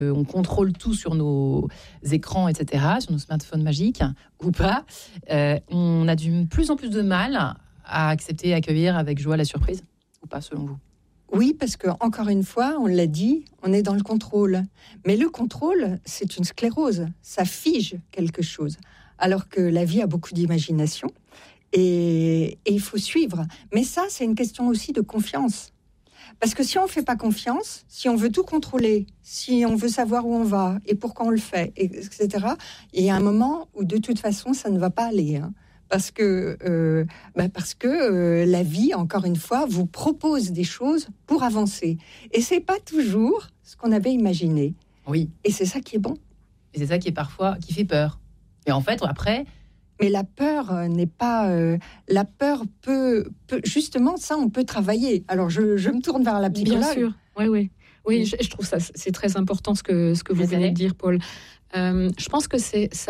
on contrôle tout sur nos écrans, etc., sur nos smartphones magiques, ou pas, on a de plus en plus de mal à accepter et accueillir avec joie la surprise, ou pas, selon vous? Oui, parce que encore une fois, on l'a dit, on est dans le contrôle. Mais le contrôle, c'est une sclérose. Ça fige quelque chose. Alors que la vie a beaucoup d'imagination et il faut suivre. Mais ça, c'est une question aussi de confiance. Parce que si on ne fait pas confiance, si on veut tout contrôler, si on veut savoir où on va et pourquoi on le fait, etc., il y a un moment où de toute façon, ça ne va pas aller. Parce que la vie, encore une fois, vous propose des choses pour avancer. Et c'est pas toujours ce qu'on avait imaginé. Oui. Et c'est ça qui est bon. Et c'est ça qui est parfois, qui fait peur. Et en fait, après... Mais la peur n'est pas... la peur peut... Justement, ça, on peut travailler. Alors, je me tourne vers la psychologue. Bien sûr, oui. Je trouve ça, c'est très important ce que vous venez de dire, Paul. Je pense que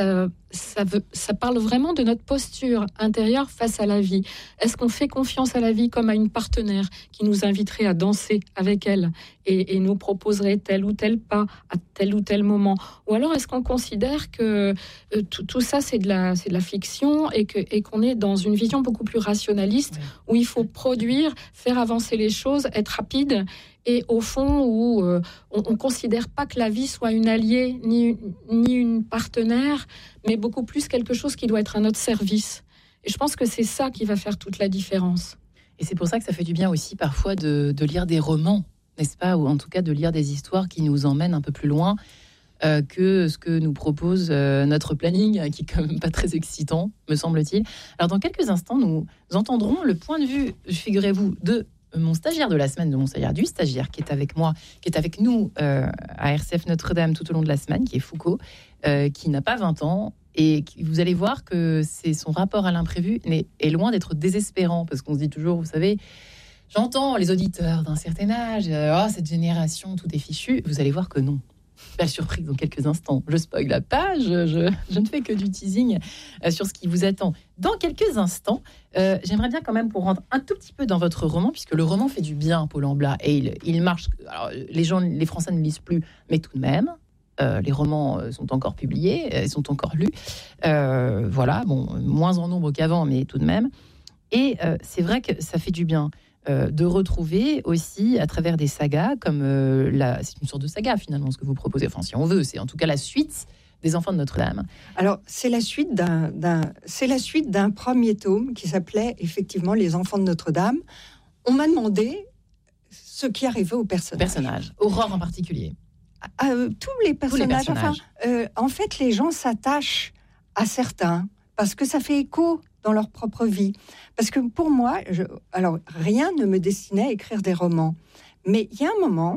ça parle vraiment de notre posture intérieure face à la vie. Est-ce qu'on fait confiance à la vie comme à une partenaire qui nous inviterait à danser avec elle et nous proposerait tel ou tel pas à tel ou tel moment? Ou alors est-ce qu'on considère que tout ça c'est de la fiction et qu'on est dans une vision beaucoup plus rationaliste, où il faut produire, faire avancer les choses, être rapide, et au fond où on considère pas que la vie soit une alliée ni une partenaire, mais beaucoup plus quelque chose qui doit être à notre service. Et je pense que c'est ça qui va faire toute la différence. Et c'est pour ça que ça fait du bien aussi parfois de lire des romans, n'est-ce pas? Ou en tout cas de lire des histoires qui nous emmènent un peu plus loin que ce que nous propose notre planning, qui est quand même pas très excitant, me semble-t-il. Alors dans quelques instants, nous entendrons le point de vue, figurez-vous, de mon stagiaire de la semaine, du stagiaire qui est avec moi, qui est avec nous à RCF Notre-Dame tout au long de la semaine, qui est Foucault, qui n'a pas 20 ans, et vous allez voir que son rapport à l'imprévu est loin d'être désespérant, parce qu'on se dit toujours, vous savez, j'entends les auditeurs d'un certain âge, cette génération, tout est fichu. Vous allez voir que non. Belle surprise dans quelques instants. Je spoil la page, je ne fais que du teasing sur ce qui vous attend dans quelques instants. J'aimerais bien quand même, pour rentrer un tout petit peu dans votre roman, puisque le roman fait du bien, Paul Amblat, et il marche. Alors, les Français ne lisent plus, mais tout de même, les romans sont encore publiés, sont encore lus. Moins en nombre qu'avant, mais tout de même. Et c'est vrai que ça fait du bien. De retrouver aussi à travers des sagas comme c'est une sorte de saga finalement ce que vous proposez, enfin si on veut, c'est en tout cas la suite des Enfants de Notre-Dame. Alors c'est la suite d'un premier tome qui s'appelait effectivement Les Enfants de Notre-Dame. On m'a demandé ce qui arrivait aux personnages. Aurore en particulier. Tous les personnages. En fait, les gens s'attachent à certains parce que ça fait écho dans leur propre vie. Parce que pour moi, rien ne me destinait à écrire des romans. Mais il y a un moment,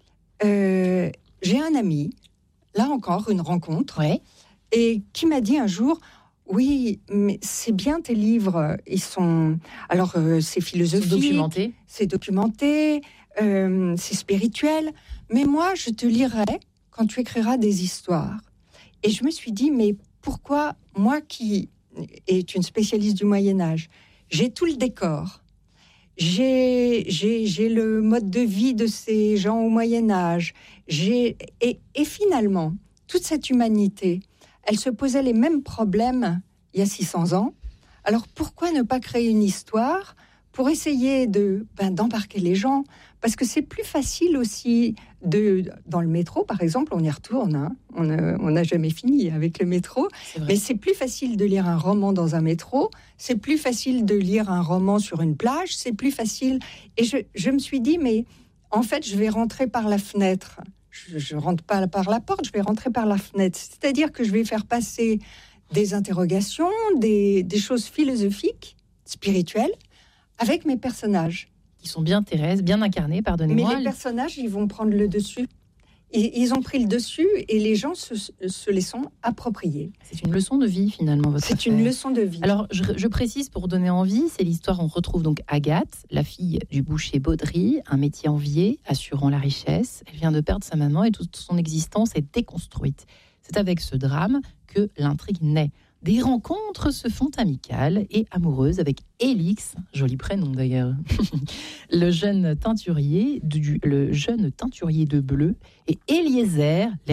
j'ai un ami, là encore, une rencontre, et qui m'a dit un jour, oui, mais c'est bien tes livres, ils sont... Alors, c'est philosophique, c'est documenté, c'est spirituel, mais moi, je te lirai quand tu écriras des histoires. Et je me suis dit, mais pourquoi moi qui est une spécialiste du Moyen-Âge, j'ai tout le décor, j'ai le mode de vie de ces gens au Moyen-Âge, et finalement, toute cette humanité, elle se posait les mêmes problèmes il y a 600 ans. Alors pourquoi ne pas créer une histoire pour essayer d'embarquer les gens? Parce que c'est plus facile aussi dans le métro, par exemple, on y retourne. On n'a jamais fini avec le métro. Mais c'est plus facile de lire un roman dans un métro. C'est plus facile de lire un roman sur une plage. C'est plus facile. Et je me suis dit, mais en fait, je vais rentrer par la fenêtre. Je rentre pas par la porte, je vais rentrer par la fenêtre. C'est-à-dire que je vais faire passer des interrogations, des choses philosophiques, spirituelles, avec mes personnages. Qui sont bien incarnés, pardonnez-moi. Mais les personnages, ils vont prendre le dessus. Ils ont pris le dessus et les gens se les sont appropriés. C'est une leçon de vie, finalement, votre affaire. C'est une leçon de vie. Alors, je précise pour donner envie, c'est l'histoire, on retrouve donc Agathe, la fille du boucher Baudry, un métier envié, assurant la richesse. Elle vient de perdre sa maman et toute son existence est déconstruite. C'est avec ce drame que l'intrigue naît. Des rencontres se font amicales et amoureuses avec Élix, joli prénom d'ailleurs, le jeune teinturier de bleu, et Eliezer,